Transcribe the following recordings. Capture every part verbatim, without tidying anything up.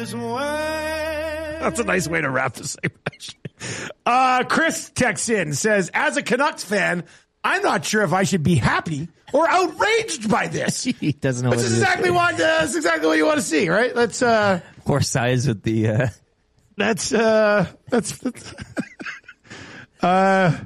is when. That's a nice way to wrap the segment. Uh, Chris texts in, says, as a Canucks fan, I'm not sure if I should be happy or outraged by this. He doesn't know That's what it exactly is. what, uh, that's exactly what you want to see, right? Let's, uh, Horse size with the, uh, that's, uh, that's, that's uh,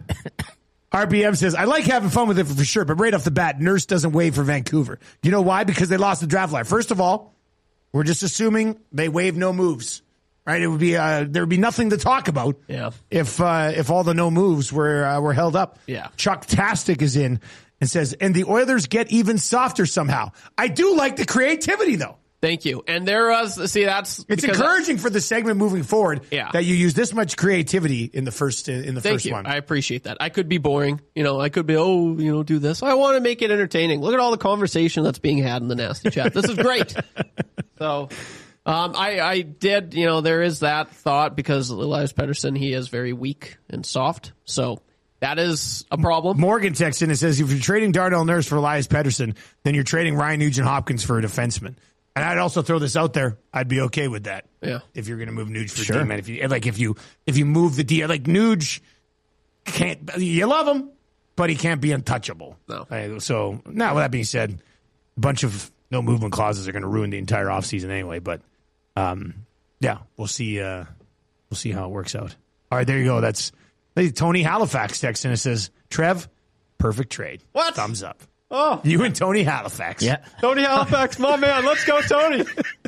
R B M says, I like having fun with it for sure, but right off the bat, Nurse doesn't waive for Vancouver. Do you know why? Because they lost the draft line. First of all, we're just assuming they waive no moves, right? It would be, uh, there would be nothing to talk about Yeah. if, uh, if all the no moves were, uh, were held up. Yeah. Chuck Tastic is in and says, and the Oilers get even softer somehow. I do like the creativity though. Thank you. And there was, see, that's... It's because encouraging for the segment moving forward Yeah. that you use this much creativity in the first in the Thank first you. one. I appreciate that. I could be boring. You know, I could be, oh, you know, do this. I want to make it entertaining. Look at all the conversation that's being had in the Nasty Chat. This is great. So, um, I, I did, you know, there is that thought because Elias Pettersson, he is very weak and soft. So that is a problem. Morgan texts in and says, if you're trading Darnell Nurse for Elias Pettersson, then you're trading Ryan Nugent-Hopkins for a defenseman. And I'd also throw this out there. I'd be okay with that. Yeah. If you're going to move Nuge for Sure. D-man. If you, like, if you, if you move the D, like Nuge can't, you love him, but he can't be untouchable. No. Uh, so, now with that being said, a bunch of no movement clauses are going to ruin the entire offseason anyway. But, um, yeah, we'll see, uh, we'll see how it works out. All right, there you go. That's Tony Halifax texts in and says, Trev, perfect trade. What? Thumbs up. Oh, You and Tony Halifax. Yeah. Tony Halifax, my man. Let's go, Tony.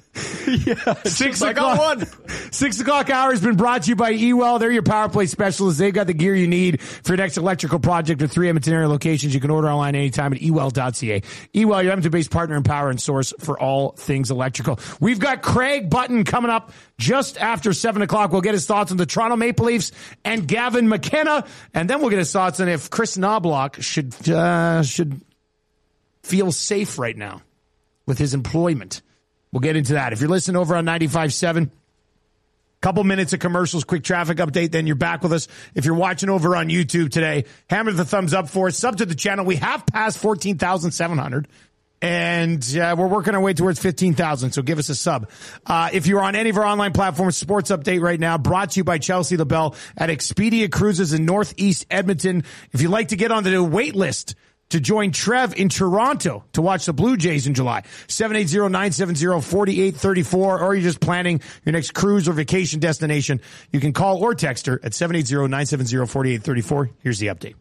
yeah. Six I got o'clock. one. Six o'clock hour has been brought to you by E-Well. They're your power play specialists. They've got the gear you need for your next electrical project with three Edmonton area locations. You can order online anytime at e well dot c a. E-Well, your Edmonton-based partner in power and source for all things electrical. We've got Craig Button coming up just after seven o'clock. We'll get his thoughts on the Toronto Maple Leafs and Gavin McKenna, and then we'll get his thoughts on if Chris Knobloch should uh, should feel safe right now with his employment. We'll get into that. If you're listening over on ninety-five point seven, couple minutes of commercials, quick traffic update, then you're back with us. If you're watching over on YouTube today, hammer the thumbs up for us. Sub to the channel. We have passed fourteen thousand seven hundred, and uh, we're working our way towards fifteen thousand, so give us a sub. Uh, if you're on any of our online platforms, sports update right now, brought to you by Chelsea LaBelle at Expedia Cruises in Northeast Edmonton. If you'd like to get on the wait list to join Trev in Toronto to watch the Blue Jays in July, seven eight zero, nine seven zero, four eight three four, or you're just planning your next cruise or vacation destination, you can call or text her at seven eight zero, nine seven zero, four eight three four. Here's the update.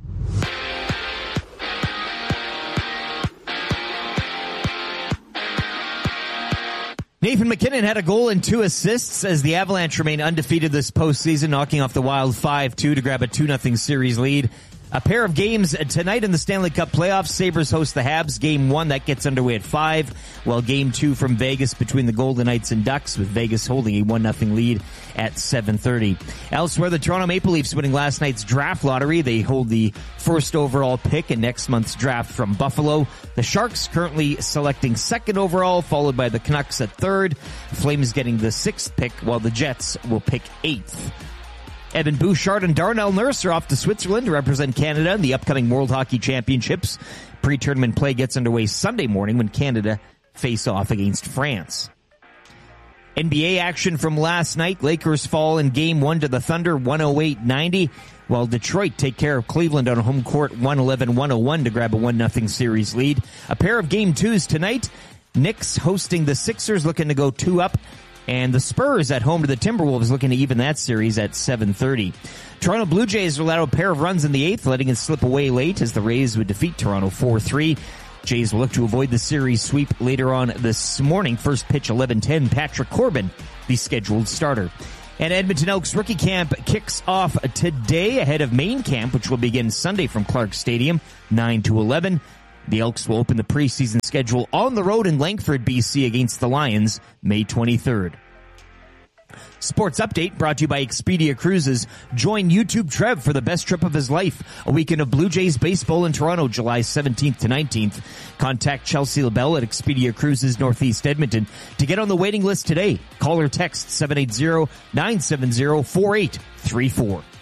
Nathan McKinnon had a goal and two assists as the Avalanche remain undefeated this postseason, knocking off the Wild five two to grab a two nothing series lead. A pair of games tonight in the Stanley Cup playoffs. Sabres host the Habs. Game one, that gets underway at five, while game two from Vegas between the Golden Knights and Ducks, with Vegas holding a one nothing lead at seven thirty. Elsewhere, the Toronto Maple Leafs winning last night's draft lottery. They hold the first overall pick in next month's draft from Buffalo. The Sharks currently selecting second overall, followed by the Canucks at third. Flames getting the sixth pick, while the Jets will pick eighth. Evan Bouchard and Darnell Nurse are off to Switzerland to represent Canada in the upcoming World Hockey Championships. Pre-tournament play gets underway Sunday morning when Canada face off against France. N B A action from last night. Lakers fall in game one to the Thunder, one oh eight ninety, while Detroit take care of Cleveland on home court, one eleven one oh one to grab a one nothing series lead. A pair of game twos tonight. Knicks hosting the Sixers, looking to go two up. And the Spurs at home to the Timberwolves, looking to even that series at seven thirty. Toronto Blue Jays allowed a pair of runs in the eighth, letting it slip away late as the Rays would defeat Toronto four three. Jays will look to avoid the series sweep later on this morning. First pitch eleven ten, Patrick Corbin, the scheduled starter. And Edmonton Elks rookie camp kicks off today ahead of main camp, which will begin Sunday from Clark Stadium, nine to eleven. The Elks will open the preseason schedule on the road in Langford, B C against the Lions, May twenty-third. Sports Update brought to you by Expedia Cruises. Join YouTube Trev for the best trip of his life. A weekend of Blue Jays baseball in Toronto, July seventeenth to nineteenth. Contact Chelsea LaBelle at Expedia Cruises Northeast Edmonton to get on the waiting list today. Call or text seven eight zero, nine seven zero, four eight three four.